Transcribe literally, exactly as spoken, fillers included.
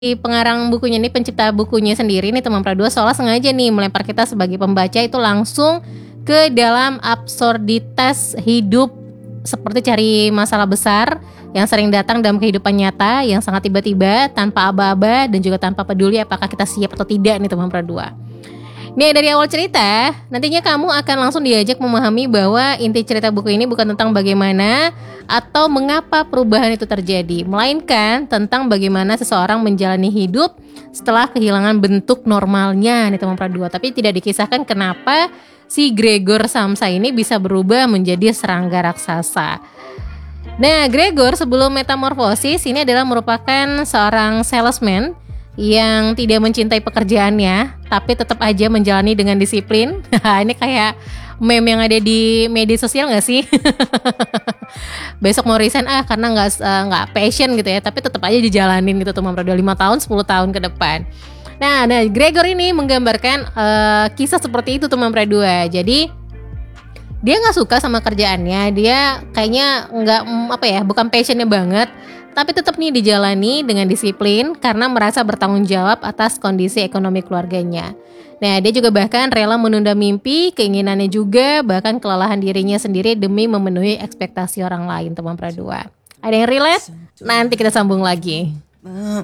pengarang bukunya nih, pencipta bukunya sendiri nih teman Pradua seolah sengaja nih melempar kita sebagai pembaca itu langsung ke dalam absurditas hidup, seperti cari masalah besar yang sering datang dalam kehidupan nyata yang sangat tiba-tiba, tanpa aba-aba dan juga tanpa peduli apakah kita siap atau tidak nih teman Pradua. Nih dari awal cerita, nantinya kamu akan langsung diajak memahami bahwa inti cerita buku ini bukan tentang bagaimana atau mengapa perubahan itu terjadi, melainkan tentang bagaimana seseorang menjalani hidup setelah kehilangan bentuk normalnya nih teman Pradua. Tapi tidak dikisahkan kenapa si Gregor Samsa ini bisa berubah menjadi serangga raksasa. Nah, Gregor sebelum metamorfosis ini adalah merupakan seorang salesman yang tidak mencintai pekerjaannya, tapi tetap aja menjalani dengan disiplin. Ini kayak meme yang ada di media sosial nggak sih? Besok mau resign ah karena nggak nggak uh, passion gitu ya, tapi tetap aja dijalanin gitu teman Pradua lima tahun sepuluh tahun ke depan. Nah, nah Gregor ini menggambarkan uh, kisah seperti itu teman Pradua. Jadi dia nggak suka sama kerjaannya, dia kayaknya nggak apa ya, bukan passionnya banget. Tapi tetap nih dijalani dengan disiplin karena merasa bertanggung jawab atas kondisi ekonomi keluarganya. Nah, dia juga bahkan rela menunda mimpi, keinginannya juga, bahkan kelelahan dirinya sendiri demi memenuhi ekspektasi orang lain teman Pradua. Ada yang relate? Nanti kita sambung lagi.